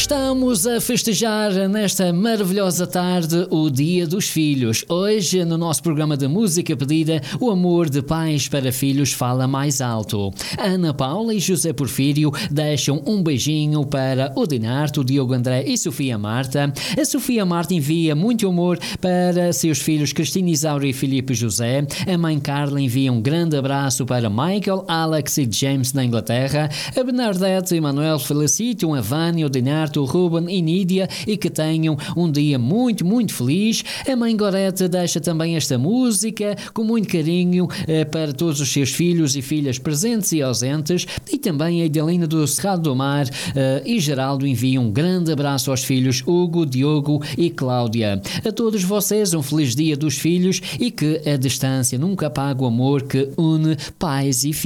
Estamos a festejar nesta maravilhosa tarde o Dia dos Filhos. Hoje, no nosso programa de música pedida, o amor de pais para filhos fala mais alto. Ana Paula e José Porfírio deixam um beijinho para o Dinarto, Diogo André e Sofia Marta. A Sofia Marta envia muito amor para seus filhos Cristina Isaura e Filipe José. A mãe Carla envia um grande abraço para Michael, Alex e James na Inglaterra. A Bernadette e Manuel felicitam a Vânia, o Dinarto, o Ruben e Nídia e que tenham um dia muito, muito feliz. A mãe Gorete deixa também esta música com muito carinho para todos os seus filhos e filhas presentes e ausentes, e também a Adelina do Cerrado do Mar e Geraldo enviam um grande abraço aos filhos Hugo, Diogo e Cláudia. A todos vocês um feliz Dia dos Filhos e que a distância nunca apague o amor que une pais e filhos.